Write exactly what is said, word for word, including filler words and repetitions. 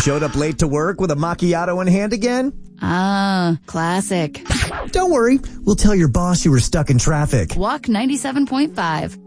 Showed up late to work with a macchiato in hand again? Ah, classic. Don't worry. We'll tell your boss you were stuck in traffic. Walk ninety-seven point five.